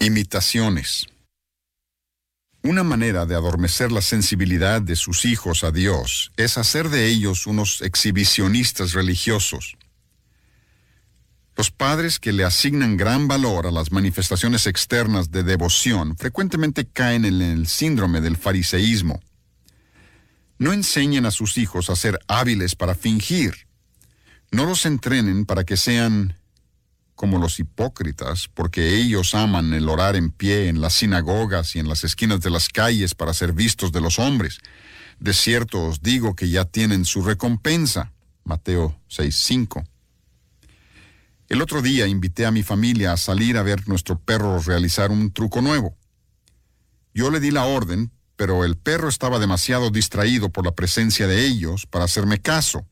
Imitaciones. Una manera de adormecer la sensibilidad de sus hijos a Dios es hacer de ellos unos exhibicionistas religiosos. Los padres que le asignan gran valor a las manifestaciones externas de devoción frecuentemente caen en el síndrome del fariseísmo. No enseñen a sus hijos a ser hábiles para fingir. No los entrenen para que sean como los hipócritas, porque ellos aman el orar en pie en las sinagogas y en las esquinas de las calles para ser vistos de los hombres. De cierto os digo que ya tienen su recompensa. Mateo 6:5. El otro día invité a mi familia a salir a ver nuestro perro realizar un truco nuevo. Yo le di la orden, pero el perro estaba demasiado distraído por la presencia de ellos para hacerme caso.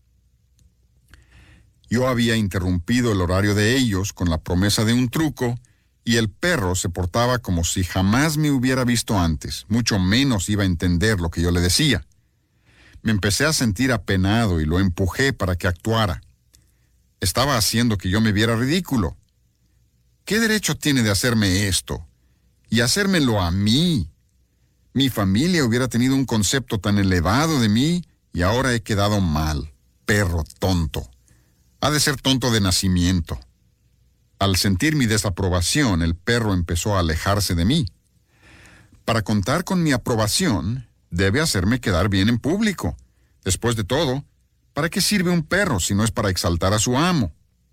Yo había interrumpido el horario de ellos con la promesa de un truco y el perro se portaba como si jamás me hubiera visto antes, mucho menos iba a entender lo que yo le decía. Me empecé a sentir apenado y lo empujé para que actuara. Estaba haciendo que yo me viera ridículo. ¿Qué derecho tiene de hacerme esto? Y hacérmelo a mí. Mi familia hubiera tenido un concepto tan elevado de mí y ahora he quedado mal. Perro tonto. Ha de ser tonto de nacimiento. Al sentir mi desaprobación, el perro empezó a alejarse de mí. Para contar con mi aprobación, debe hacerme quedar bien en público. Después de todo, ¿para qué sirve un perro si no es para exaltar a su amo?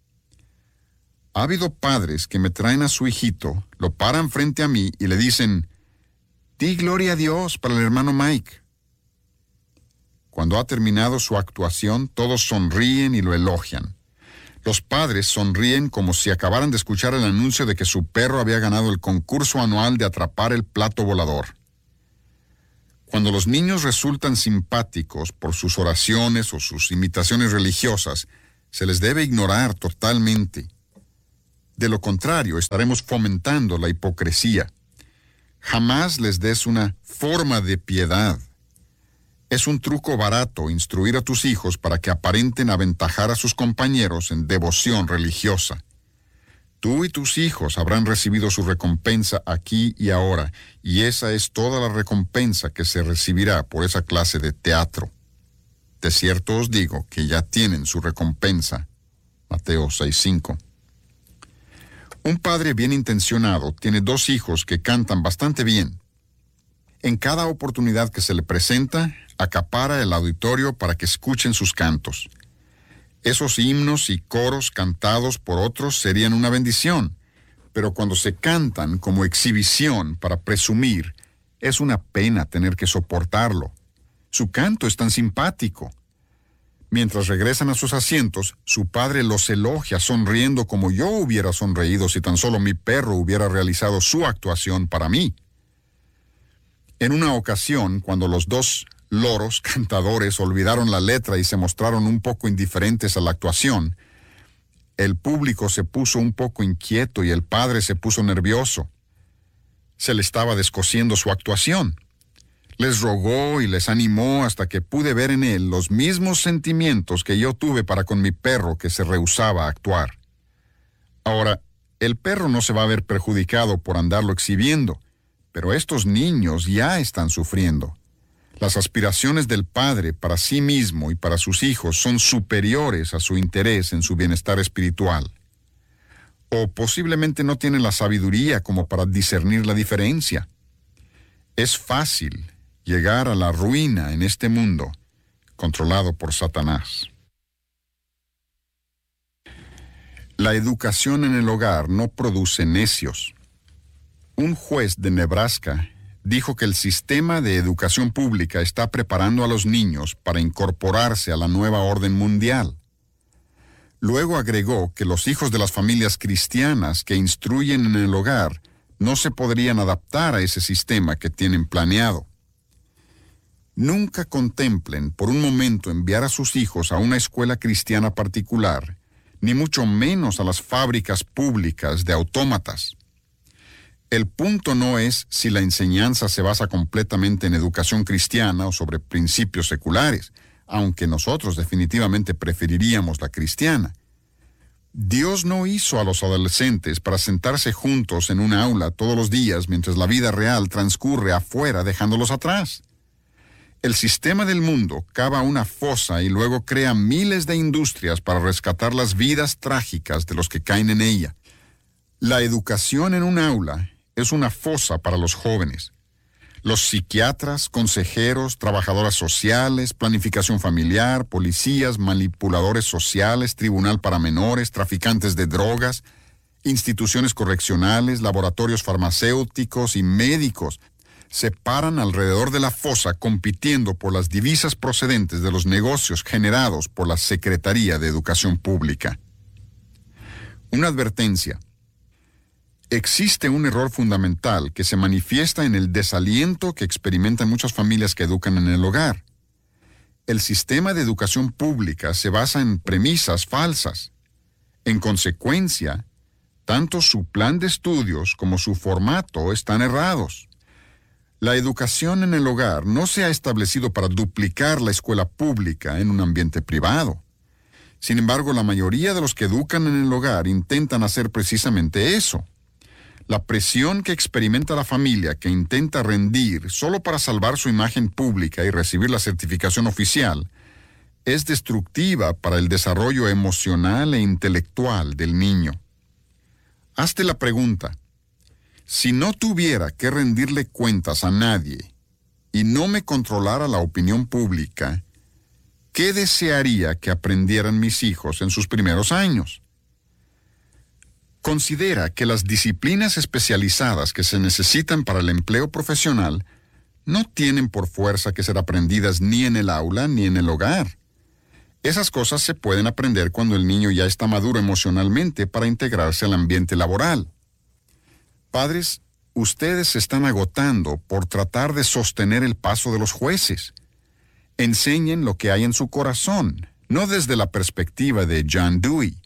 Ha habido padres que me traen a su hijito, lo paran frente a mí y le dicen, «Di gloria a Dios para el hermano Mike». Cuando ha terminado su actuación, todos sonríen y lo elogian. Los padres sonríen como si acabaran de escuchar el anuncio de que su perro había ganado el concurso anual de atrapar el plato volador. Cuando los niños resultan simpáticos por sus oraciones o sus imitaciones religiosas, se les debe ignorar totalmente. De lo contrario, estaremos fomentando la hipocresía. Jamás les des una forma de piedad. Es un truco barato instruir a tus hijos para que aparenten aventajar a sus compañeros en devoción religiosa. Tú y tus hijos habrán recibido su recompensa aquí y ahora, y esa es toda la recompensa que se recibirá por esa clase de teatro. De cierto os digo que ya tienen su recompensa. Mateo 6:5. Un padre bien intencionado tiene 2 hijos que cantan bastante bien. En cada oportunidad que se le presenta, acapara el auditorio para que escuchen sus cantos. Esos himnos y coros cantados por otros serían una bendición, pero cuando se cantan como exhibición para presumir, es una pena tener que soportarlo. Su canto es tan simpático. Mientras regresan a sus asientos, su padre los elogia sonriendo como yo hubiera sonreído si tan solo mi perro hubiera realizado su actuación para mí. En una ocasión, cuando los 2 loros cantadores olvidaron la letra y se mostraron un poco indiferentes a la actuación, el público se puso un poco inquieto y el padre se puso nervioso. Se le estaba descosiendo su actuación. Les rogó y les animó hasta que pude ver en él los mismos sentimientos que yo tuve para con mi perro que se rehusaba a actuar. Ahora, el perro no se va a ver perjudicado por andarlo exhibiendo, pero estos niños ya están sufriendo. Las aspiraciones del padre para sí mismo y para sus hijos son superiores a su interés en su bienestar espiritual. O posiblemente no tienen la sabiduría como para discernir la diferencia. Es fácil llegar a la ruina en este mundo, controlado por Satanás. La educación en el hogar no produce necios. Un juez de Nebraska dijo que el sistema de educación pública está preparando a los niños para incorporarse a la nueva orden mundial. Luego agregó que los hijos de las familias cristianas que instruyen en el hogar no se podrían adaptar a ese sistema que tienen planeado. Nunca contemplen por un momento enviar a sus hijos a una escuela cristiana particular, ni mucho menos a las fábricas públicas de autómatas. El punto no es si la enseñanza se basa completamente en educación cristiana o sobre principios seculares, aunque nosotros definitivamente preferiríamos la cristiana. Dios no hizo a los adolescentes para sentarse juntos en un aula todos los días mientras la vida real transcurre afuera dejándolos atrás. El sistema del mundo cava una fosa y luego crea miles de industrias para rescatar las vidas trágicas de los que caen en ella. La educación en un aula es una fosa para los jóvenes. Los psiquiatras, consejeros, trabajadoras sociales, planificación familiar, policías, manipuladores sociales, tribunal para menores, traficantes de drogas, instituciones correccionales, laboratorios farmacéuticos y médicos se paran alrededor de la fosa compitiendo por las divisas procedentes de los negocios generados por la Secretaría de Educación Pública. Una advertencia. Existe un error fundamental que se manifiesta en el desaliento que experimentan muchas familias que educan en el hogar. El sistema de educación pública se basa en premisas falsas. En consecuencia, tanto su plan de estudios como su formato están errados. La educación en el hogar no se ha establecido para duplicar la escuela pública en un ambiente privado. Sin embargo, la mayoría de los que educan en el hogar intentan hacer precisamente eso. La presión que experimenta la familia que intenta rendir solo para salvar su imagen pública y recibir la certificación oficial es destructiva para el desarrollo emocional e intelectual del niño. Hazte la pregunta: si no tuviera que rendirle cuentas a nadie y no me controlara la opinión pública, ¿qué desearía que aprendieran mis hijos en sus primeros años? Considera que las disciplinas especializadas que se necesitan para el empleo profesional no tienen por fuerza que ser aprendidas ni en el aula ni en el hogar. Esas cosas se pueden aprender cuando el niño ya está maduro emocionalmente para integrarse al ambiente laboral. Padres, ustedes se están agotando por tratar de sostener el paso de los jueces. Enseñen lo que hay en su corazón, no desde la perspectiva de John Dewey.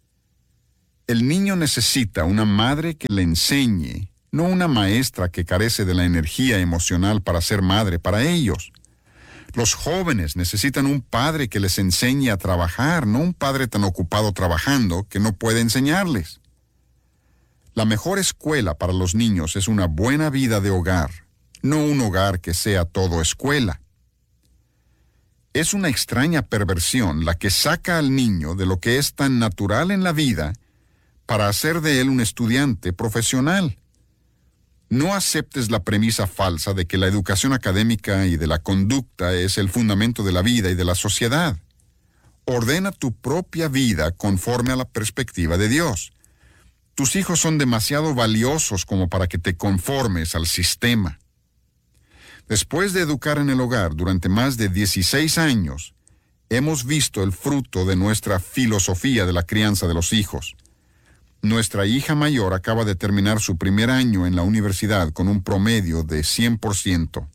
El niño necesita una madre que le enseñe, no una maestra que carece de la energía emocional para ser madre para ellos. Los jóvenes necesitan un padre que les enseñe a trabajar, no un padre tan ocupado trabajando que no puede enseñarles. La mejor escuela para los niños es una buena vida de hogar, no un hogar que sea todo escuela. Es una extraña perversión la que saca al niño de lo que es tan natural en la vida para hacer de él un estudiante profesional. No aceptes la premisa falsa de que la educación académica y de la conducta es el fundamento de la vida y de la sociedad. Ordena tu propia vida conforme a la perspectiva de Dios. Tus hijos son demasiado valiosos como para que te conformes al sistema. Después de educar en el hogar durante más de 16 años, hemos visto el fruto de nuestra filosofía de la crianza de los hijos. Nuestra hija mayor acaba de terminar su primer año en la universidad con un promedio de 100%.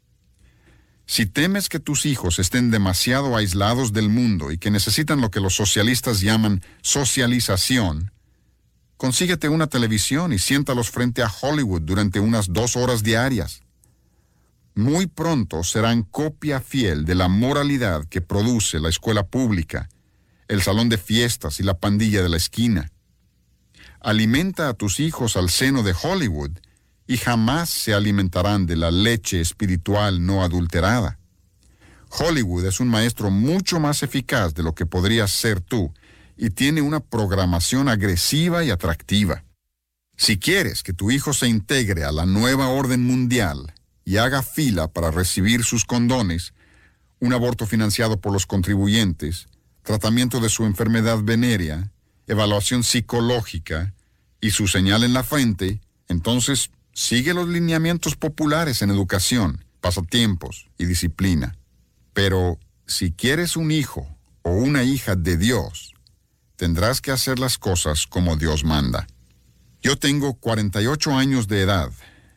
Si temes que tus hijos estén demasiado aislados del mundo y que necesitan lo que los socialistas llaman socialización, consíguete una televisión y siéntalos frente a Hollywood durante unas 2 horas diarias. Muy pronto serán copia fiel de la moralidad que produce la escuela pública, el salón de fiestas y la pandilla de la esquina. Alimenta a tus hijos al seno de Hollywood y jamás se alimentarán de la leche espiritual no adulterada. Hollywood es un maestro mucho más eficaz de lo que podrías ser tú y tiene una programación agresiva y atractiva. Si quieres que tu hijo se integre a la nueva orden mundial y haga fila para recibir sus condones, un aborto financiado por los contribuyentes, tratamiento de su enfermedad venérea, evaluación psicológica y su señal en la frente, entonces sigue los lineamientos populares en educación, pasatiempos y disciplina. Pero si quieres un hijo o una hija de Dios, tendrás que hacer las cosas como Dios manda. Yo tengo 48 años de edad,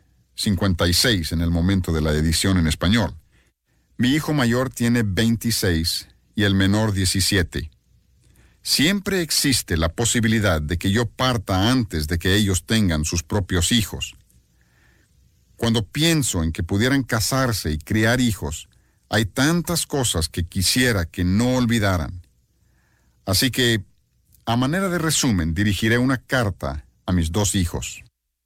56 en el momento de la edición en español. Mi hijo mayor tiene 26 y el menor 17. Siempre existe la posibilidad de que yo parta antes de que ellos tengan sus propios hijos. Cuando pienso en que pudieran casarse y criar hijos, hay tantas cosas que quisiera que no olvidaran. Así que A manera de resumen, dirigiré una carta a mis 2 hijos.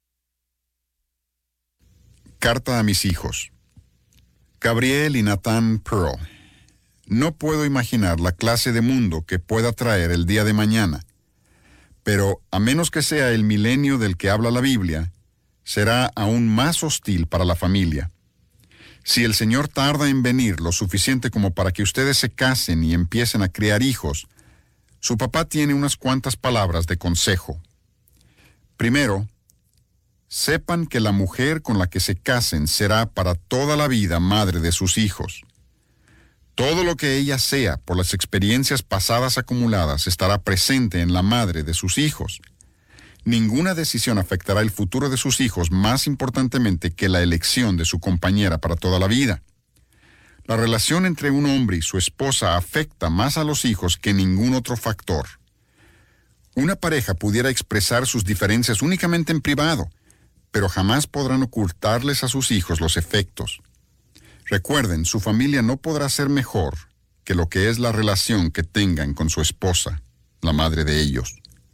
Carta a mis hijos. Gabriel y Nathan Pearl. No puedo imaginar la clase de mundo que pueda traer el día de mañana, pero a menos que sea el milenio del que habla la Biblia, será aún más hostil para la familia. Si el Señor tarda en venir lo suficiente como para que ustedes se casen y empiecen a criar hijos, su papá tiene unas cuantas palabras de consejo. Primero, sepan que la mujer con la que se casen será para toda la vida madre de sus hijos. Todo lo que ella sea por las experiencias pasadas acumuladas estará presente en la madre de sus hijos. Ninguna decisión afectará el futuro de sus hijos más importantemente que la elección de su compañera para toda la vida. La relación entre un hombre y su esposa afecta más a los hijos que ningún otro factor. Una pareja pudiera expresar sus diferencias únicamente en privado, pero jamás podrán ocultarles a sus hijos los efectos. Recuerden, su familia no podrá ser mejor que lo que es la relación que tengan con su esposa, la madre de ellos.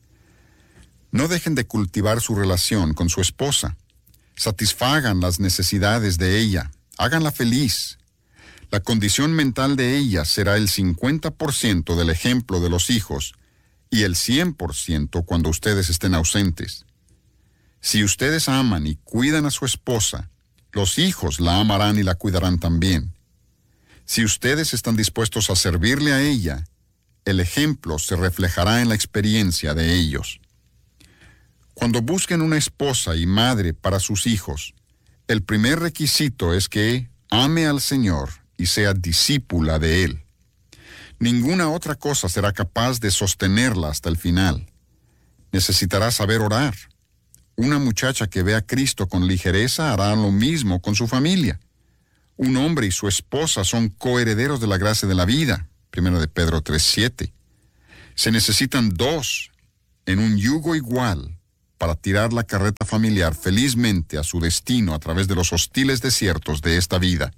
No dejen de cultivar su relación con su esposa. Satisfagan las necesidades de ella. Háganla feliz. La condición mental de ella será el 50% del ejemplo de los hijos y el 100% cuando ustedes estén ausentes. Si ustedes aman y cuidan a su esposa, los hijos la amarán y la cuidarán también. Si ustedes están dispuestos a servirle a ella, el ejemplo se reflejará en la experiencia de ellos. Cuando busquen una esposa y madre para sus hijos, el primer requisito es que ame al Señor y sea discípula de Él. Ninguna otra cosa será capaz de sostenerla hasta el final. Necesitará saber orar. Una muchacha que ve a Cristo con ligereza hará lo mismo con su familia. Un hombre y su esposa son coherederos de la gracia de la vida. 1 de Pedro 3:7. Se necesitan 2 en un yugo igual para tirar la carreta familiar felizmente a su destino a través de los hostiles desiertos de esta vida.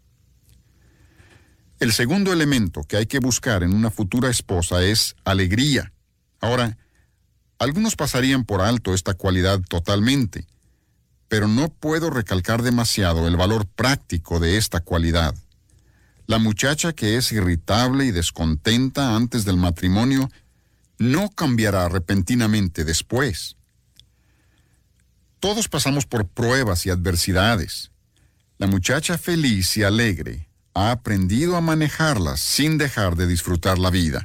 El segundo elemento que hay que buscar en una futura esposa es alegría. Ahora, algunos pasarían por alto esta cualidad totalmente, pero no puedo recalcar demasiado el valor práctico de esta cualidad. La muchacha que es irritable y descontenta antes del matrimonio no cambiará repentinamente después. Todos pasamos por pruebas y adversidades. La muchacha feliz y alegre ha aprendido a manejarlas sin dejar de disfrutar la vida.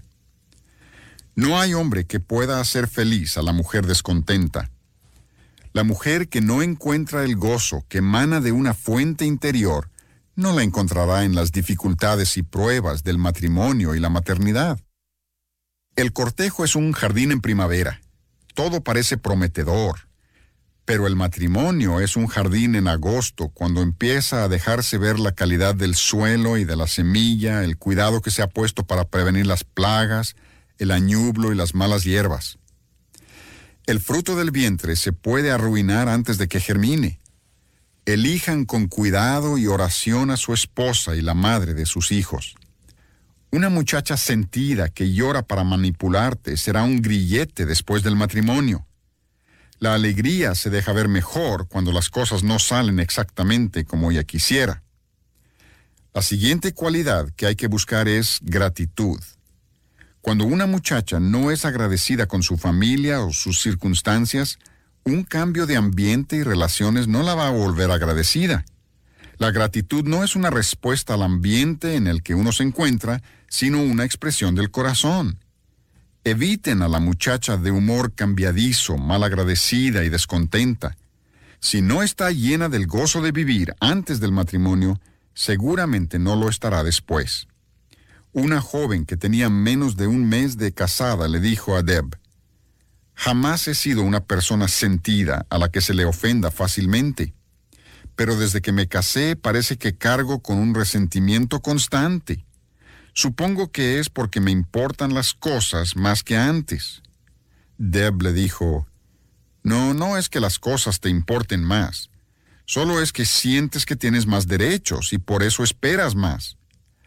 No hay hombre que pueda hacer feliz a la mujer descontenta. La mujer que no encuentra el gozo que emana de una fuente interior no la encontrará en las dificultades y pruebas del matrimonio y la maternidad. El cortejo es un jardín en primavera. Todo parece prometedor. Pero el matrimonio es un jardín en agosto, cuando empieza a dejarse ver la calidad del suelo y de la semilla, el cuidado que se ha puesto para prevenir las plagas, el añublo y las malas hierbas. El fruto del vientre se puede arruinar antes de que germine. Elijan con cuidado y oración a su esposa y la madre de sus hijos. Una muchacha sentida que llora para manipularte será un grillete después del matrimonio. La alegría se deja ver mejor cuando las cosas no salen exactamente como ella quisiera. La siguiente cualidad que hay que buscar es gratitud. Cuando una muchacha no es agradecida con su familia o sus circunstancias, un cambio de ambiente y relaciones no la va a volver agradecida. La gratitud no es una respuesta al ambiente en el que uno se encuentra, sino una expresión del corazón. Eviten a la muchacha de humor cambiadizo, malagradecida y descontenta. Si no está llena del gozo de vivir antes del matrimonio, seguramente no lo estará después. Una joven que tenía menos de un mes de casada le dijo a Deb: «Jamás he sido una persona sentida a la que se le ofenda fácilmente, pero desde que me casé parece que cargo con un resentimiento constante. Supongo que es porque me importan las cosas más que antes». Deb le dijo: No es que las cosas te importen más. Solo es que sientes que tienes más derechos y por eso esperas más.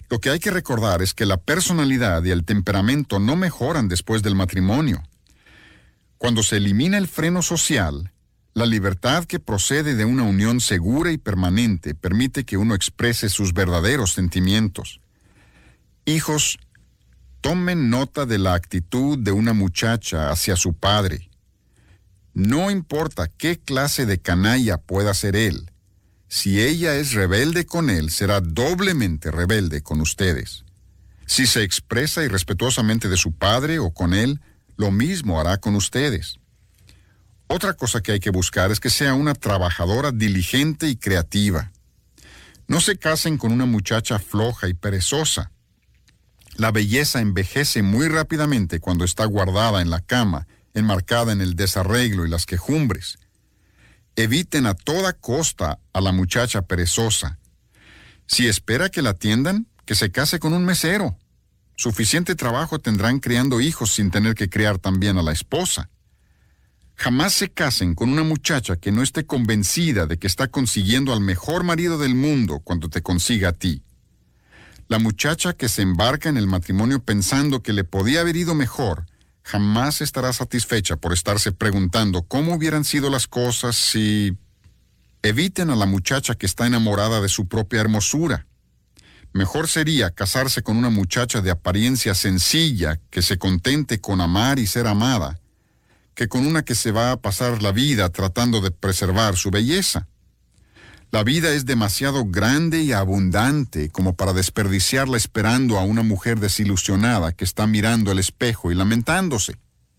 Lo que hay que recordar es que la personalidad y el temperamento no mejoran después del matrimonio. Cuando se elimina el freno social, la libertad que procede de una unión segura y permanente permite que uno exprese sus verdaderos sentimientos. Hijos, tomen nota de la actitud de una muchacha hacia su padre. No importa qué clase de canalla pueda ser él, si ella es rebelde con él, será doblemente rebelde con ustedes. Si se expresa irrespetuosamente de su padre o con él, lo mismo hará con ustedes. Otra cosa que hay que buscar es que sea una trabajadora diligente y creativa. No se casen con una muchacha floja y perezosa. La belleza envejece muy rápidamente cuando está guardada en la cama, enmarcada en el desarreglo y las quejumbres. Eviten a toda costa a la muchacha perezosa. Si espera que la atiendan, que se case con un mesero. Suficiente trabajo tendrán criando hijos sin tener que criar también a la esposa. Jamás se casen con una muchacha que no esté convencida de que está consiguiendo al mejor marido del mundo cuando te consiga a ti. La muchacha que se embarca en el matrimonio pensando que le podía haber ido mejor, jamás estará satisfecha por estarse preguntando cómo hubieran sido las cosas si... Eviten a la muchacha que está enamorada de su propia hermosura. Mejor sería casarse con una muchacha de apariencia sencilla que se contente con amar y ser amada, que con una que se va a pasar la vida tratando de preservar su belleza. La vida es demasiado grande y abundante como para desperdiciarla esperando a una mujer desilusionada que está mirando el espejo y lamentándose.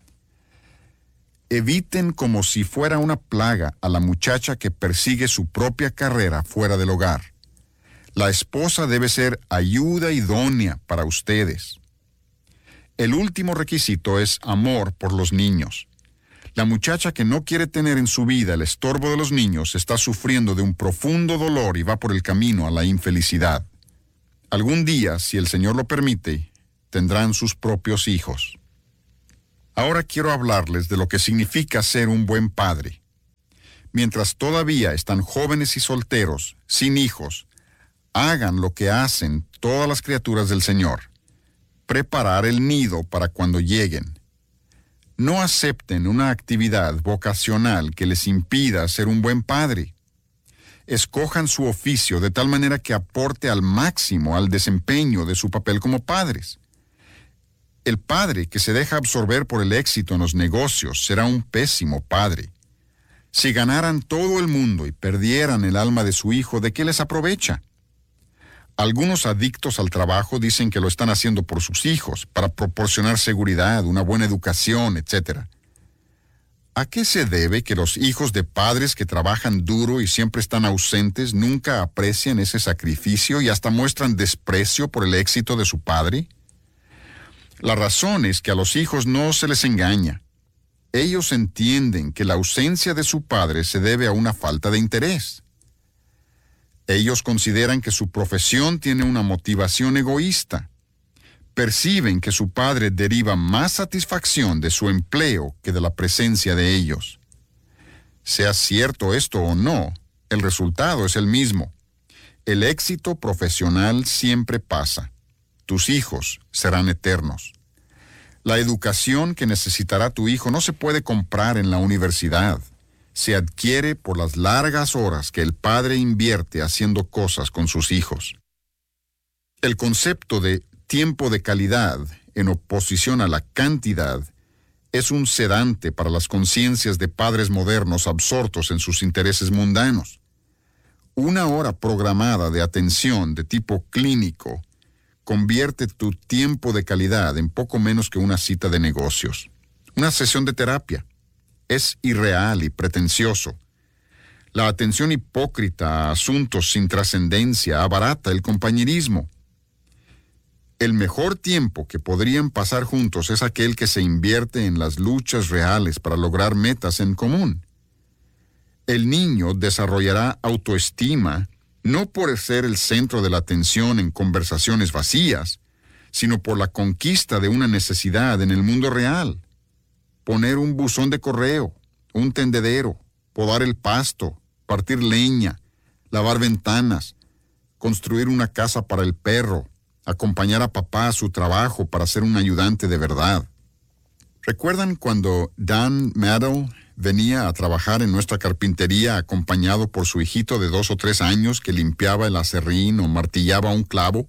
Eviten como si fuera una plaga a la muchacha que persigue su propia carrera fuera del hogar. La esposa debe ser ayuda idónea para ustedes. El último requisito es amor por los niños. La muchacha que no quiere tener en su vida el estorbo de los niños está sufriendo de un profundo dolor y va por el camino a la infelicidad. Algún día, si el Señor lo permite, tendrán sus propios hijos. Ahora quiero hablarles de lo que significa ser un buen padre. Mientras todavía están jóvenes y solteros, sin hijos, hagan lo que hacen todas las criaturas del Señor: preparar el nido para cuando lleguen. No acepten una actividad vocacional que les impida ser un buen padre. Escojan su oficio de tal manera que aporte al máximo al desempeño de su papel como padres. El padre que se deja absorber por el éxito en los negocios será un pésimo padre. Si ganaran todo el mundo y perdieran el alma de su hijo, ¿de qué les aprovecha? Algunos adictos al trabajo dicen que lo están haciendo por sus hijos, para proporcionar seguridad, una buena educación, etc. ¿A qué se debe que los hijos de padres que trabajan duro y siempre están ausentes nunca aprecian ese sacrificio y hasta muestran desprecio por el éxito de su padre? La razón es que a los hijos no se les engaña. Ellos entienden que la ausencia de su padre se debe a una falta de interés. Ellos consideran que su profesión tiene una motivación egoísta. Perciben que su padre deriva más satisfacción de su empleo que de la presencia de ellos. Sea cierto esto o no, el resultado es el mismo. El éxito profesional siempre pasa. Tus hijos serán eternos. La educación que necesitará tu hijo no se puede comprar en la universidad. Se adquiere por las largas horas que el padre invierte haciendo cosas con sus hijos. El concepto de tiempo de calidad en oposición a la cantidad es un sedante para las conciencias de padres modernos absortos en sus intereses mundanos. Una hora programada de atención de tipo clínico convierte tu tiempo de calidad en poco menos que una cita de negocios, una sesión de terapia. Es irreal y pretencioso. La atención hipócrita a asuntos sin trascendencia abarata el compañerismo. El mejor tiempo que podrían pasar juntos es aquel que se invierte en las luchas reales para lograr metas en común. El niño desarrollará autoestima no por ser el centro de la atención en conversaciones vacías, sino por la conquista de una necesidad en el mundo real. Poner un buzón de correo, un tendedero, podar el pasto, partir leña, lavar ventanas, construir una casa para el perro, acompañar a papá a su trabajo para ser un ayudante de verdad. ¿Recuerdan cuando Dan Maddow venía a trabajar en nuestra carpintería acompañado por su hijito de 2 o 3 años que limpiaba el aserrín o martillaba un clavo?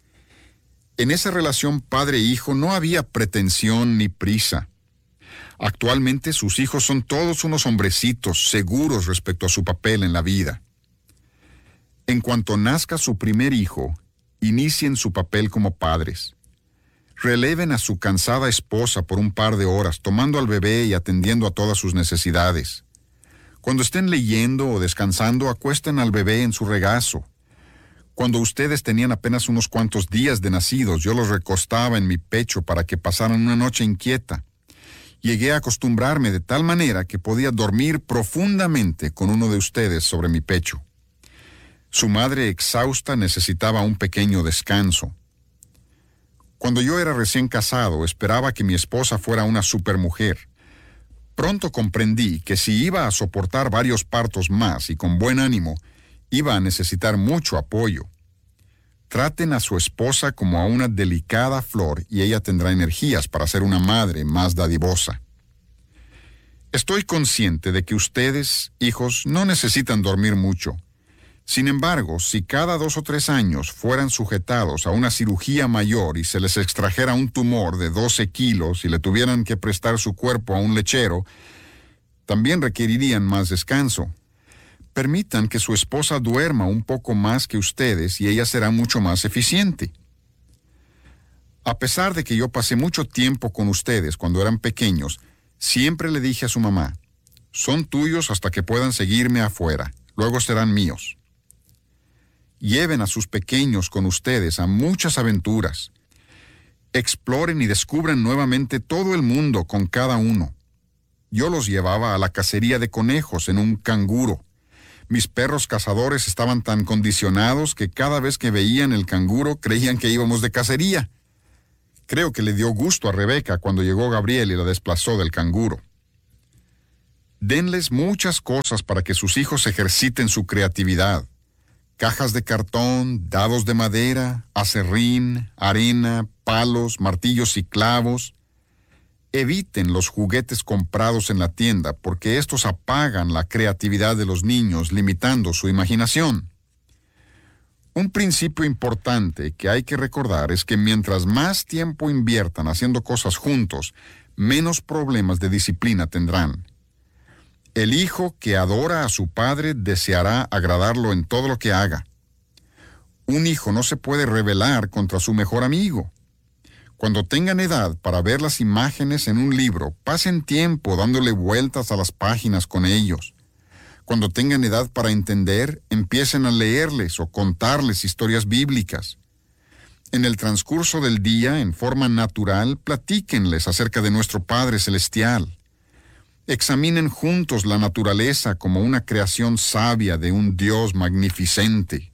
En esa relación padre-hijo no había pretensión ni prisa. Actualmente sus hijos son todos unos hombrecitos seguros respecto a su papel en la vida. En cuanto nazca su primer hijo, inicien su papel como padres. Releven a su cansada esposa por un par de horas, tomando al bebé y atendiendo a todas sus necesidades. Cuando estén leyendo o descansando, acuesten al bebé en su regazo. Cuando ustedes tenían apenas unos cuantos días de nacidos, yo los recostaba en mi pecho para que pasaran una noche inquieta. Llegué a acostumbrarme de tal manera que podía dormir profundamente con uno de ustedes sobre mi pecho. Su madre exhausta necesitaba un pequeño descanso. Cuando yo era recién casado, esperaba que mi esposa fuera una supermujer. Pronto comprendí que si iba a soportar varios partos más y con buen ánimo, iba a necesitar mucho apoyo. Traten a su esposa como a una delicada flor y ella tendrá energías para ser una madre más dadivosa. Estoy consciente de que ustedes, hijos, no necesitan dormir mucho. Sin embargo, si cada 2 o 3 años fueran sujetados a una cirugía mayor y se les extrajera un tumor de 12 kilos y le tuvieran que prestar su cuerpo a un lechero, también requerirían más descanso. Permitan que su esposa duerma un poco más que ustedes y ella será mucho más eficiente. A pesar de que yo pasé mucho tiempo con ustedes cuando eran pequeños, siempre le dije a su mamá, son tuyos hasta que puedan seguirme afuera, luego serán míos. Lleven a sus pequeños con ustedes a muchas aventuras. Exploren y descubran nuevamente todo el mundo con cada uno. Yo los llevaba a la cacería de conejos en un canguro. Mis perros cazadores estaban tan condicionados que cada vez que veían el canguro creían que íbamos de cacería. Creo que le dio gusto a Rebeca cuando llegó Gabriel y la desplazó del canguro. Denles muchas cosas para que sus hijos ejerciten su creatividad. Cajas de cartón, dados de madera, aserrín, arena, palos, martillos y clavos. Eviten los juguetes comprados en la tienda porque estos apagan la creatividad de los niños, limitando su imaginación. Un principio importante que hay que recordar es que mientras más tiempo inviertan haciendo cosas juntos, menos problemas de disciplina tendrán. El hijo que adora a su padre deseará agradarlo en todo lo que haga. Un hijo no se puede rebelar contra su mejor amigo. Cuando tengan edad para ver las imágenes en un libro, pasen tiempo dándole vueltas a las páginas con ellos. Cuando tengan edad para entender, empiecen a leerles o contarles historias bíblicas. En el transcurso del día, en forma natural, platíquenles acerca de nuestro Padre Celestial. Examinen juntos la naturaleza como una creación sabia de un Dios magnificente.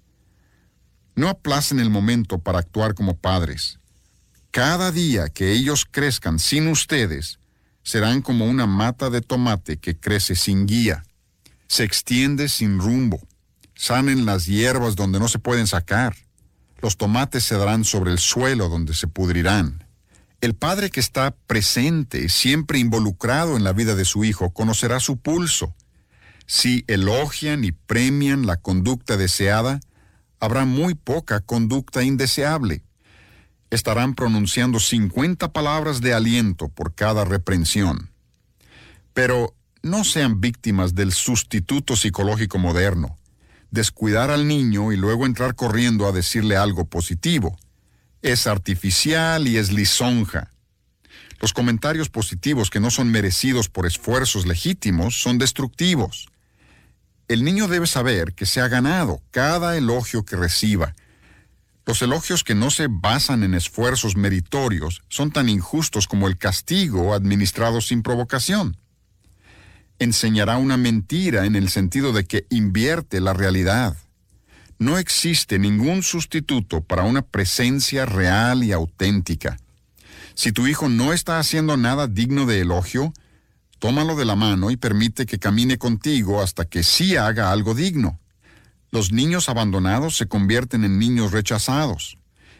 No aplacen el momento para actuar como padres. Cada día que ellos crezcan sin ustedes, serán como una mata de tomate que crece sin guía. Se extiende sin rumbo. Sanen las hierbas donde no se pueden sacar. Los tomates se darán sobre el suelo donde se pudrirán. El padre que está presente, siempre involucrado en la vida de su hijo, conocerá su pulso. Si elogian y premian la conducta deseada, habrá muy poca conducta indeseable. Estarán pronunciando 50 palabras de aliento por cada reprensión. Pero no sean víctimas del sustituto psicológico moderno. Descuidar al niño y luego entrar corriendo a decirle algo positivo. Es artificial y es lisonja. Los comentarios positivos que no son merecidos por esfuerzos legítimos son destructivos. El niño debe saber que se ha ganado cada elogio que reciba. Los elogios que no se basan en esfuerzos meritorios son tan injustos como el castigo administrado sin provocación. Enseñará una mentira en el sentido de que invierte la realidad. No existe ningún sustituto para una presencia real y auténtica. Si tu hijo no está haciendo nada digno de elogio, tómalo de la mano y permite que camine contigo hasta que sí haga algo digno. Los niños abandonados se convierten en niños rechazados.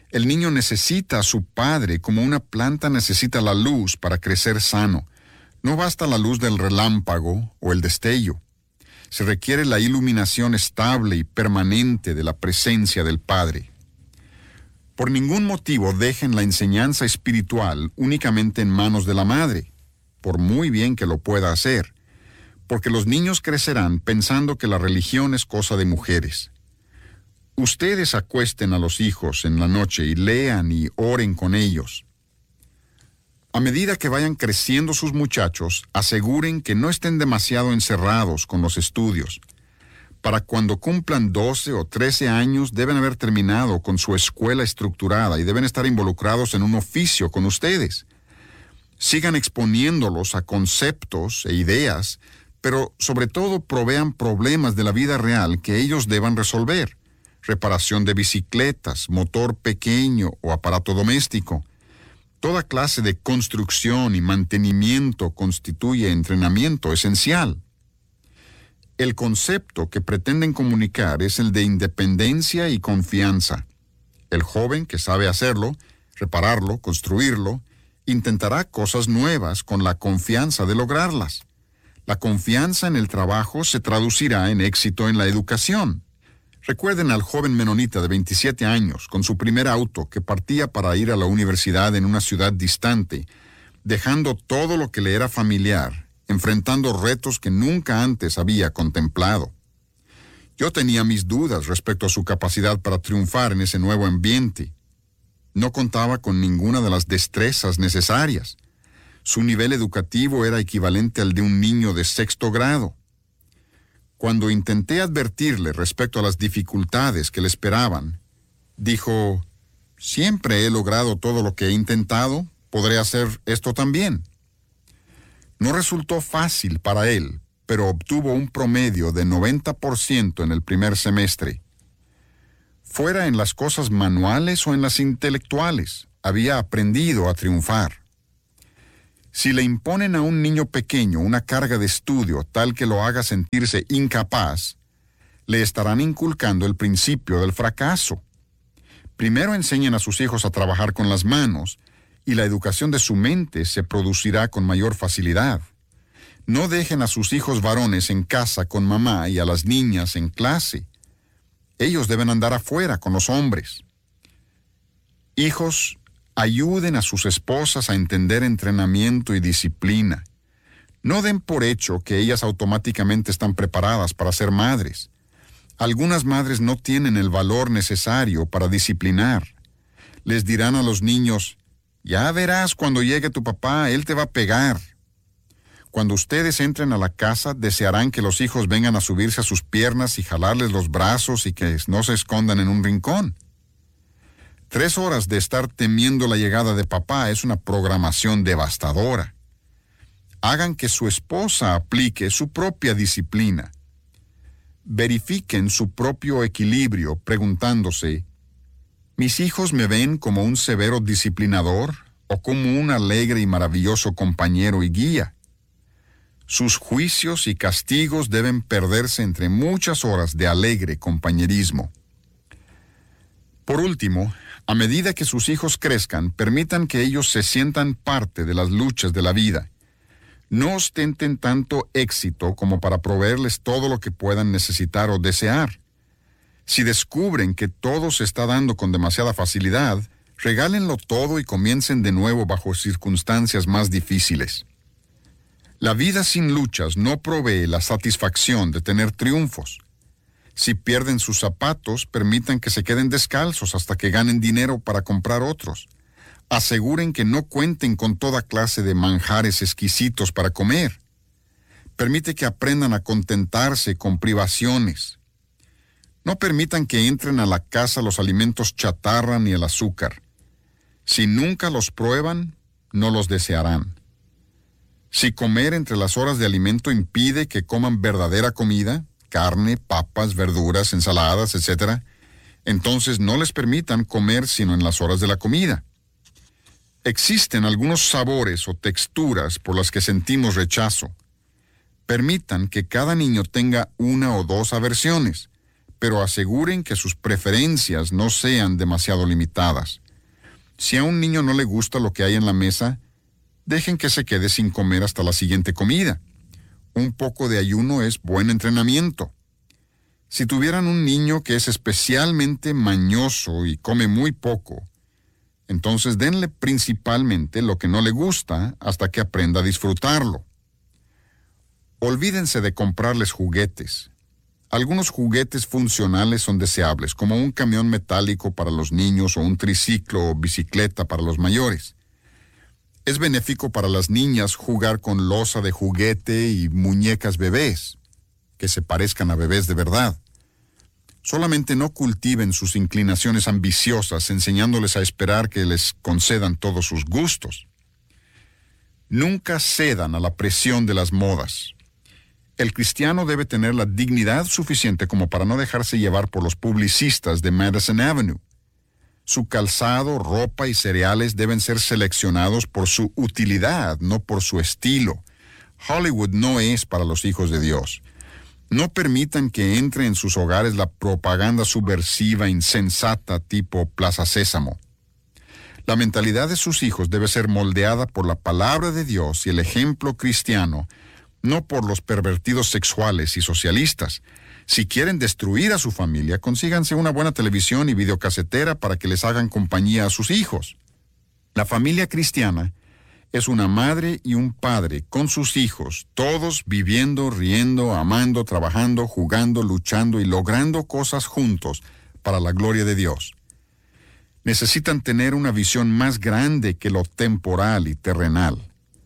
El niño necesita a su padre como una planta necesita la luz para crecer sano. No basta la luz del relámpago o el destello. Se requiere la iluminación estable y permanente de la presencia del Padre. Por ningún motivo dejen la enseñanza espiritual únicamente en manos de la madre, por muy bien que lo pueda hacer, porque los niños crecerán pensando que la religión es cosa de mujeres. Ustedes acuesten a los hijos en la noche y lean y oren con ellos. A medida que vayan creciendo sus muchachos, aseguren que no estén demasiado encerrados con los estudios. Para cuando cumplan 12 o 13 años, deben haber terminado con su escuela estructurada y deben estar involucrados en un oficio con ustedes. Sigan exponiéndolos a conceptos e ideas, pero sobre todo provean problemas de la vida real que ellos deban resolver. Reparación de bicicletas, motor pequeño o aparato doméstico. Toda clase de construcción y mantenimiento constituye entrenamiento esencial. El concepto que pretenden comunicar es el de independencia y confianza. El joven que sabe hacerlo, repararlo, construirlo, intentará cosas nuevas con la confianza de lograrlas. La confianza en el trabajo se traducirá en éxito en la educación. Recuerden al joven menonita de 27 años, con su primer auto, que partía para ir a la universidad en una ciudad distante, dejando todo lo que le era familiar, enfrentando retos que nunca antes había contemplado. Yo tenía mis dudas respecto a su capacidad para triunfar en ese nuevo ambiente. No contaba con ninguna de las destrezas necesarias. Su nivel educativo era equivalente al de un niño de 6º grado. Cuando intenté advertirle respecto a las dificultades que le esperaban, dijo, «Siempre he logrado todo lo que he intentado, podré hacer esto también». No resultó fácil para él, pero obtuvo un promedio de 90% en el primer semestre. Fuera en las cosas manuales o en las intelectuales, había aprendido a triunfar. Si le imponen a un niño pequeño una carga de estudio tal que lo haga sentirse incapaz, le estarán inculcando el principio del fracaso. Primero enseñen a sus hijos a trabajar con las manos y la educación de su mente se producirá con mayor facilidad. No dejen a sus hijos varones en casa con mamá y a las niñas en clase. Ellos deben andar afuera con los hombres. Hijos, ayuden a sus esposas a entender entrenamiento y disciplina. No den por hecho que ellas automáticamente están preparadas para ser madres. Algunas madres no tienen el valor necesario para disciplinar. Les dirán a los niños, «Ya verás cuando llegue tu papá, él te va a pegar». Cuando ustedes entren a la casa, desearán que los hijos vengan a subirse a sus piernas y jalarles los brazos y que no se escondan en un rincón. 3 horas de estar temiendo la llegada de papá es una programación devastadora. Hagan que su esposa aplique su propia disciplina. Verifiquen su propio equilibrio preguntándose, ¿mis hijos me ven como un severo disciplinador o como un alegre y maravilloso compañero y guía? Sus juicios y castigos deben perderse entre muchas horas de alegre compañerismo. Por último, a medida que sus hijos crezcan, permitan que ellos se sientan parte de las luchas de la vida. No ostenten tanto éxito como para proveerles todo lo que puedan necesitar o desear. Si descubren que todo se está dando con demasiada facilidad, regálenlo todo y comiencen de nuevo bajo circunstancias más difíciles. La vida sin luchas no provee la satisfacción de tener triunfos. Si pierden sus zapatos, permitan que se queden descalzos hasta que ganen dinero para comprar otros. Aseguren que no cuenten con toda clase de manjares exquisitos para comer. Permite que aprendan a contentarse con privaciones. No permitan que entren a la casa los alimentos chatarra ni el azúcar. Si nunca los prueban, no los desearán. Si comer entre las horas de alimento impide que coman verdadera comida, carne, papas, verduras, ensaladas, etc., entonces no les permitan comer sino en las horas de la comida. Existen algunos sabores o texturas por las que sentimos rechazo. Permitan que cada niño tenga 1 o 2 aversiones, pero aseguren que sus preferencias no sean demasiado limitadas. Si a un niño no le gusta lo que hay en la mesa, dejen que se quede sin comer hasta la siguiente comida. Un poco de ayuno es buen entrenamiento. Si tuvieran un niño que es especialmente mañoso y come muy poco, entonces denle principalmente lo que no le gusta hasta que aprenda a disfrutarlo. Olvídense de comprarles juguetes. Algunos juguetes funcionales son deseables, como un camión metálico para los niños o un triciclo o bicicleta para los mayores. Es benéfico para las niñas jugar con losa de juguete y muñecas bebés, que se parezcan a bebés de verdad. Solamente no cultiven sus inclinaciones ambiciosas enseñándoles a esperar que les concedan todos sus gustos. Nunca cedan a la presión de las modas. El cristiano debe tener la dignidad suficiente como para no dejarse llevar por los publicistas de Madison Avenue. Su calzado, ropa y cereales deben ser seleccionados por su utilidad, no por su estilo. Hollywood no es para los hijos de Dios. No permitan que entre en sus hogares la propaganda subversiva, insensata, tipo Plaza Sésamo. La mentalidad de sus hijos debe ser moldeada por la palabra de Dios y el ejemplo cristiano, no por los pervertidos sexuales y socialistas. Si quieren destruir a su familia, consíganse una buena televisión y videocasetera para que les hagan compañía a sus hijos. La familia cristiana es una madre y un padre con sus hijos, todos viviendo, riendo, amando, trabajando, jugando, luchando y logrando cosas juntos para la gloria de Dios. Necesitan tener una visión más grande que lo temporal y terrenal.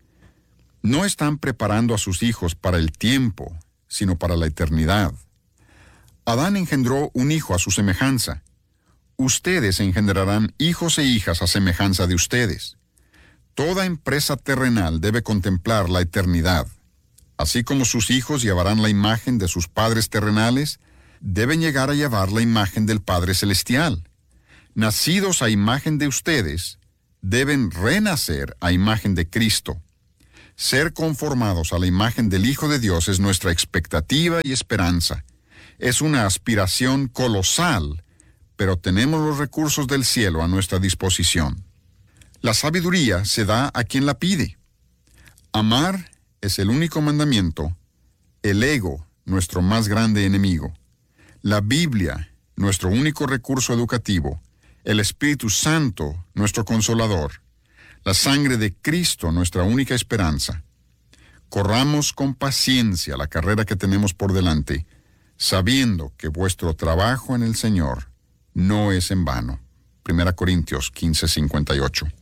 No están preparando a sus hijos para el tiempo, sino para la eternidad. Adán engendró un hijo a su semejanza. Ustedes engendrarán hijos e hijas a semejanza de ustedes. Toda empresa terrenal debe contemplar la eternidad. Así como sus hijos llevarán la imagen de sus padres terrenales, deben llegar a llevar la imagen del Padre Celestial. Nacidos a imagen de ustedes, deben renacer a imagen de Cristo. Ser conformados a la imagen del Hijo de Dios es nuestra expectativa y esperanza. Es una aspiración colosal, pero tenemos los recursos del cielo a nuestra disposición. La sabiduría se da a quien la pide. Amar es el único mandamiento, el ego, nuestro más grande enemigo, la Biblia, nuestro único recurso educativo, el Espíritu Santo, nuestro consolador, la sangre de Cristo, nuestra única esperanza. Corramos con paciencia la carrera que tenemos por delante, sabiendo que vuestro trabajo en el Señor no es en vano. 1 Corintios 15:58.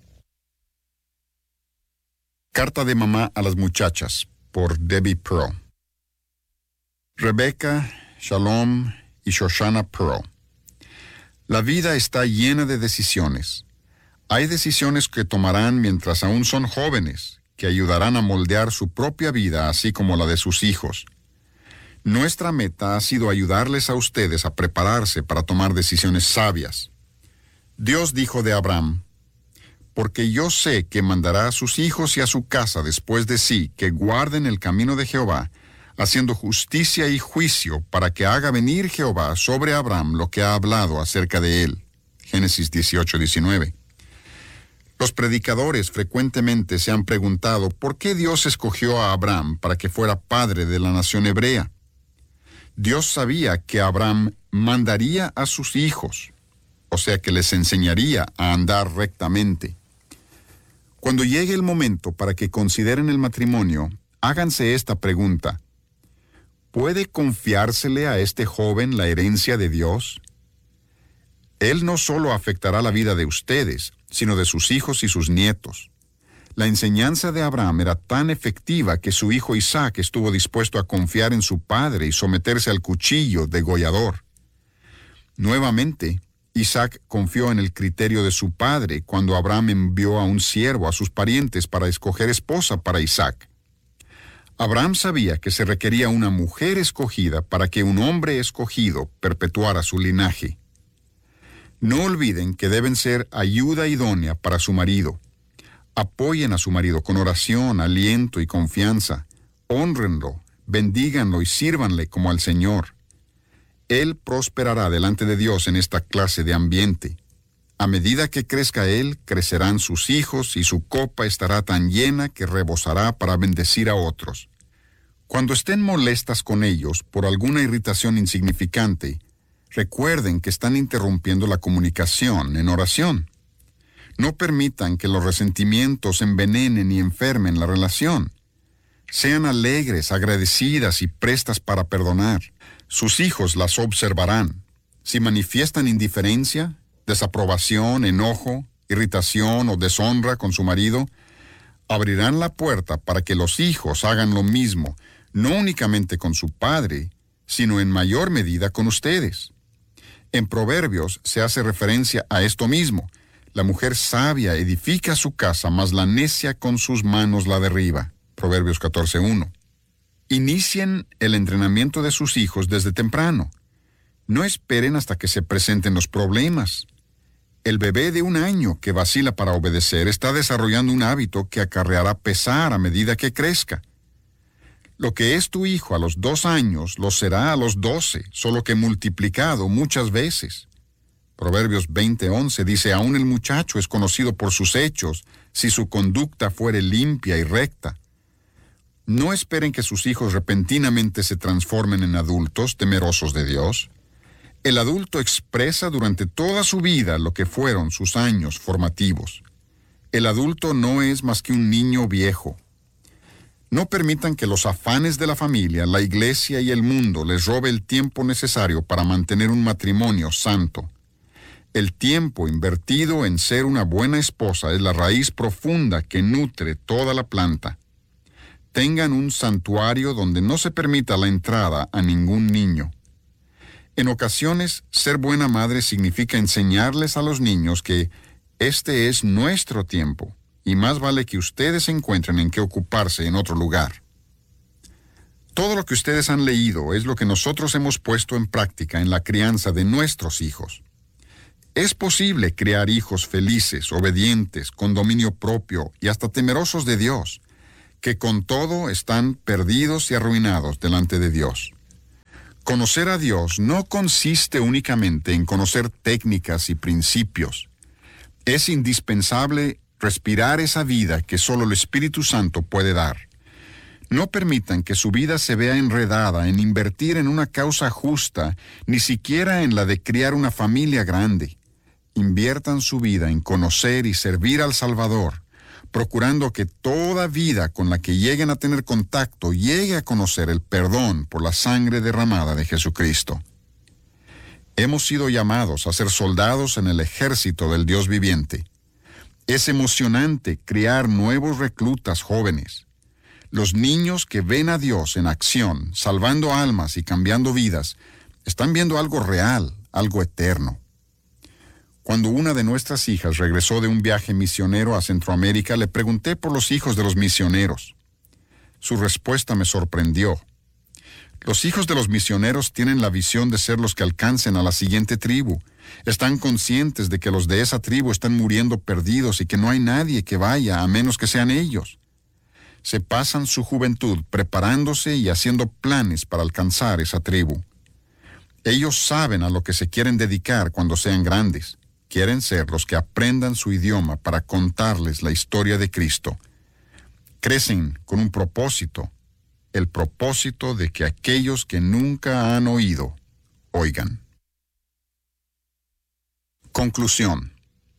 Carta de mamá a las muchachas, por Debbie Pearl. Rebecca, Shalom y Shoshana Pearl. La vida está llena de decisiones. Hay decisiones que tomarán mientras aún son jóvenes, que ayudarán a moldear su propia vida, así como la de sus hijos. Nuestra meta ha sido ayudarles a ustedes a prepararse para tomar decisiones sabias. Dios dijo de Abraham: porque yo sé que mandará a sus hijos y a su casa después de sí que guarden el camino de Jehová, haciendo justicia y juicio, para que haga venir Jehová sobre Abraham lo que ha hablado acerca de él. Génesis 18:19. Los predicadores frecuentemente se han preguntado por qué Dios escogió a Abraham para que fuera padre de la nación hebrea. Dios sabía que Abraham mandaría a sus hijos, o sea que les enseñaría a andar rectamente. Cuando llegue el momento para que consideren el matrimonio, háganse esta pregunta: ¿puede confiársele a este joven la herencia de Dios? Él no solo afectará la vida de ustedes, sino de sus hijos y sus nietos. La enseñanza de Abraham era tan efectiva que su hijo Isaac estuvo dispuesto a confiar en su padre y someterse al cuchillo degollador. Nuevamente, Isaac confió en el criterio de su padre cuando Abraham envió a un siervo a sus parientes para escoger esposa para Isaac. Abraham sabía que se requería una mujer escogida para que un hombre escogido perpetuara su linaje. No olviden que deben ser ayuda idónea para su marido. Apoyen a su marido con oración, aliento y confianza. Hónrenlo, bendíganlo y sírvanle como al Señor. Él prosperará delante de Dios en esta clase de ambiente. A medida que crezca él, crecerán sus hijos y su copa estará tan llena que rebosará para bendecir a otros. Cuando estén molestas con ellos por alguna irritación insignificante, recuerden que están interrumpiendo la comunicación en oración. No permitan que los resentimientos envenenen y enfermen la relación. Sean alegres, agradecidas y prestas para perdonar. Sus hijos las observarán. Si manifiestan indiferencia, desaprobación, enojo, irritación o deshonra con su marido, abrirán la puerta para que los hijos hagan lo mismo, no únicamente con su padre, sino en mayor medida con ustedes. En Proverbios se hace referencia a esto mismo. La mujer sabia edifica su casa, mas la necia con sus manos la derriba. Proverbios 14:1. Inicien el entrenamiento de sus hijos desde temprano. No esperen hasta que se presenten los problemas. El bebé de 1 año que vacila para obedecer está desarrollando un hábito que acarreará pesar a medida que crezca. Lo que es tu hijo a los 2 años lo será a los 12, solo que multiplicado muchas veces. Proverbios 20:11 dice, aún el muchacho es conocido por sus hechos, si su conducta fuere limpia y recta. No esperen que sus hijos repentinamente se transformen en adultos temerosos de Dios. El adulto expresa durante toda su vida lo que fueron sus años formativos. El adulto no es más que un niño viejo. No permitan que los afanes de la familia, la iglesia y el mundo les robe el tiempo necesario para mantener un matrimonio santo. El tiempo invertido en ser una buena esposa es la raíz profunda que nutre toda la planta. Tengan un santuario donde no se permita la entrada a ningún niño. En ocasiones, ser buena madre significa enseñarles a los niños que este es nuestro tiempo y más vale que ustedes encuentren en qué ocuparse en otro lugar. Todo lo que ustedes han leído es lo que nosotros hemos puesto en práctica en la crianza de nuestros hijos. Es posible criar hijos felices, obedientes, con dominio propio y hasta temerosos de Dios, que con todo están perdidos y arruinados delante de Dios. Conocer a Dios no consiste únicamente en conocer técnicas y principios. Es indispensable respirar esa vida que solo el Espíritu Santo puede dar. No permitan que su vida se vea enredada en invertir en una causa justa, ni siquiera en la de criar una familia grande. Inviertan su vida en conocer y servir al Salvador, procurando que toda vida con la que lleguen a tener contacto llegue a conocer el perdón por la sangre derramada de Jesucristo. Hemos sido llamados a ser soldados en el ejército del Dios viviente. Es emocionante criar nuevos reclutas jóvenes. Los niños que ven a Dios en acción, salvando almas y cambiando vidas, están viendo algo real, algo eterno. Cuando una de nuestras hijas regresó de un viaje misionero a Centroamérica, le pregunté por los hijos de los misioneros. Su respuesta me sorprendió. Los hijos de los misioneros tienen la visión de ser los que alcancen a la siguiente tribu. Están conscientes de que los de esa tribu están muriendo perdidos y que no hay nadie que vaya a menos que sean ellos. Se pasan su juventud preparándose y haciendo planes para alcanzar esa tribu. Ellos saben a lo que se quieren dedicar cuando sean grandes. Quieren ser los que aprendan su idioma para contarles la historia de Cristo. Crecen con un propósito, el propósito de que aquellos que nunca han oído, oigan. Conclusión.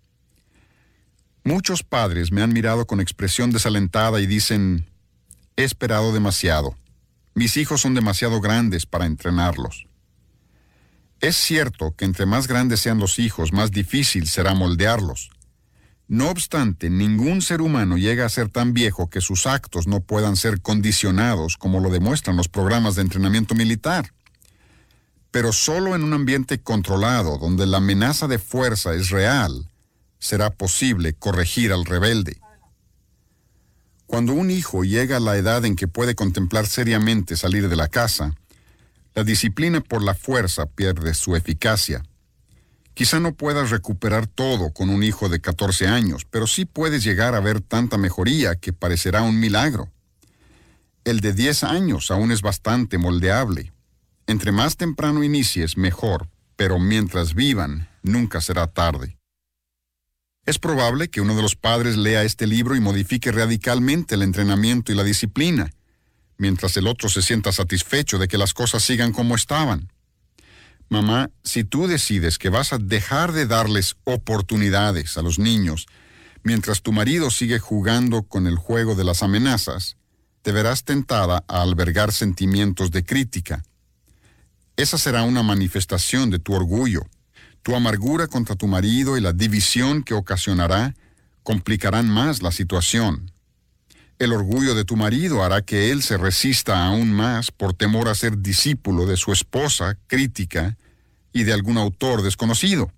Muchos padres me han mirado con expresión desalentada y dicen, he esperado demasiado. Mis hijos son demasiado grandes para entrenarlos. Es cierto que entre más grandes sean los hijos, más difícil será moldearlos. No obstante, ningún ser humano llega a ser tan viejo que sus actos no puedan ser condicionados como lo demuestran los programas de entrenamiento militar. Pero solo en un ambiente controlado, donde la amenaza de fuerza es real, será posible corregir al rebelde. Cuando un hijo llega a la edad en que puede contemplar seriamente salir de la casa, la disciplina por la fuerza pierde su eficacia. Quizá no puedas recuperar todo con un hijo de 14 años, pero sí puedes llegar a ver tanta mejoría que parecerá un milagro. El de 10 años aún es bastante moldeable. Entre más temprano inicies, mejor, pero mientras vivan, nunca será tarde. Es probable que uno de los padres lea este libro y modifique radicalmente el entrenamiento y la disciplina, mientras el otro se sienta satisfecho de que las cosas sigan como estaban. Mamá, si tú decides que vas a dejar de darles oportunidades a los niños, mientras tu marido sigue jugando con el juego de las amenazas, te verás tentada a albergar sentimientos de crítica. Esa será una manifestación de tu orgullo. Tu amargura contra tu marido y la división que ocasionará complicarán más la situación. El orgullo de tu marido hará que él se resista aún más por temor a ser discípulo de su esposa crítica y de algún autor desconocido.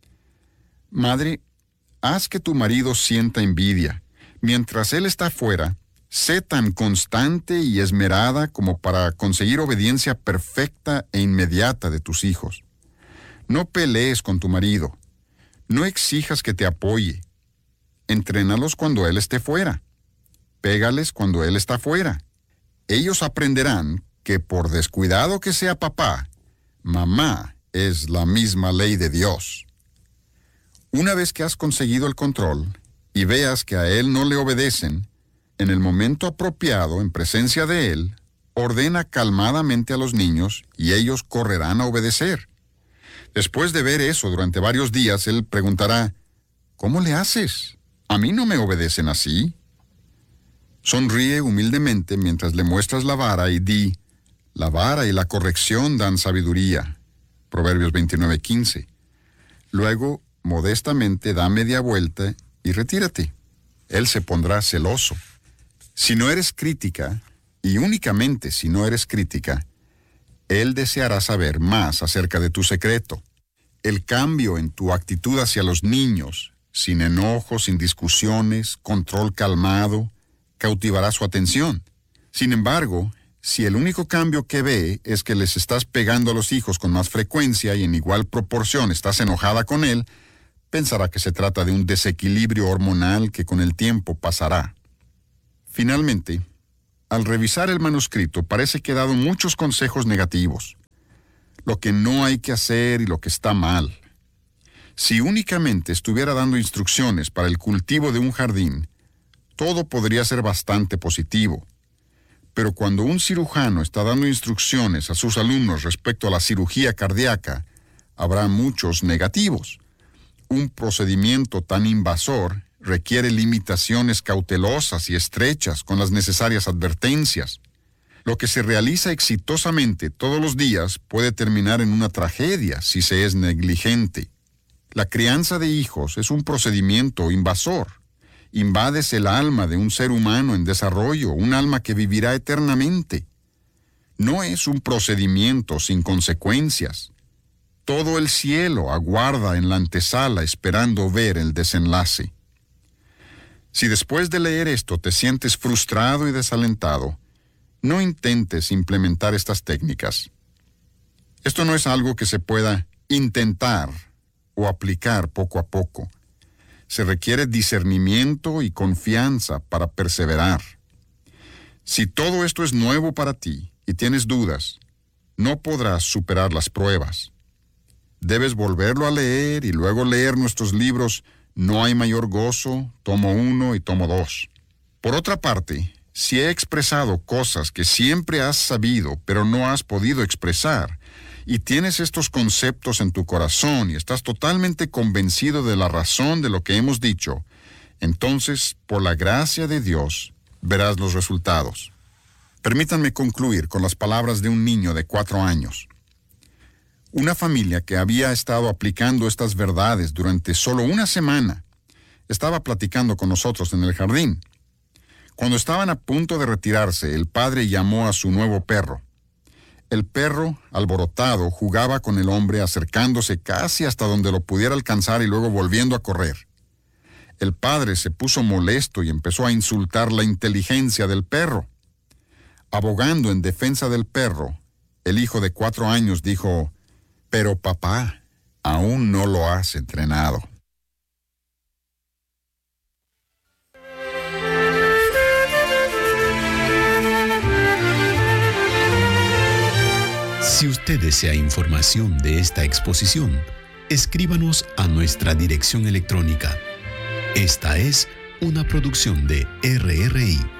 Madre, haz que tu marido sienta envidia. Mientras él está fuera, sé tan constante y esmerada como para conseguir obediencia perfecta e inmediata de tus hijos. No pelees con tu marido. No exijas que te apoye. Entrénalos cuando él esté fuera. Pégales cuando él está fuera. Ellos aprenderán que por descuidado que sea papá, mamá es la misma ley de Dios. Una vez que has conseguido el control y veas que a él no le obedecen, en el momento apropiado, en presencia de él, ordena calmadamente a los niños y ellos correrán a obedecer. Después de ver eso durante varios días, él preguntará, ¿cómo le haces? ¿A mí no me obedecen así? Sonríe humildemente mientras le muestras la vara y di, la vara y la corrección dan sabiduría. Proverbios 29:15. Luego, modestamente da media vuelta y retírate. Él se pondrá celoso. Si no eres crítica, y únicamente si no eres crítica, él deseará saber más acerca de tu secreto. El cambio en tu actitud hacia los niños, sin enojo, sin discusiones, control calmado, cautivará su atención. Sin embargo, si el único cambio que ve es que les estás pegando a los hijos con más frecuencia y en igual proporción estás enojada con él, pensará que se trata de un desequilibrio hormonal que con el tiempo pasará. Finalmente, al revisar el manuscrito parece que he dado muchos consejos negativos. Lo que no hay que hacer y lo que está mal. Si únicamente estuviera dando instrucciones para el cultivo de un jardín, todo podría ser bastante positivo. Pero cuando un cirujano está dando instrucciones a sus alumnos respecto a la cirugía cardíaca, habrá muchos negativos. Un procedimiento tan invasor requiere limitaciones cautelosas y estrechas con las necesarias advertencias. Lo que se realiza exitosamente todos los días puede terminar en una tragedia si se es negligente. La crianza de hijos es un procedimiento invasor. Invades el alma de un ser humano en desarrollo, un alma que vivirá eternamente. No es un procedimiento sin consecuencias. Todo el cielo aguarda en la antesala esperando ver el desenlace. Si después de leer esto te sientes frustrado y desalentado, no intentes implementar estas técnicas. Esto no es algo que se pueda intentar o aplicar poco a poco. Se requiere discernimiento y confianza para perseverar. Si todo esto es nuevo para ti y tienes dudas, no podrás superar las pruebas. Debes volverlo a leer y luego leer nuestros libros No hay mayor gozo, tomo 1 y tomo 2. Por otra parte, si he expresado cosas que siempre has sabido pero no has podido expresar, y tienes estos conceptos en tu corazón y estás totalmente convencido de la razón de lo que hemos dicho, entonces, por la gracia de Dios, verás los resultados. Permítanme concluir con las palabras de un niño de 4 años. Una familia que había estado aplicando estas verdades durante solo una semana estaba platicando con nosotros en el jardín. Cuando estaban a punto de retirarse, el padre llamó a su nuevo perro. El perro, alborotado, jugaba con el hombre acercándose casi hasta donde lo pudiera alcanzar y luego volviendo a correr. El padre se puso molesto y empezó a insultar la inteligencia del perro. Abogando en defensa del perro, el hijo de 4 años dijo, «Pero papá, aún no lo has entrenado». Si usted desea información de esta exposición, escríbanos a nuestra dirección electrónica. Esta es una producción de RRI.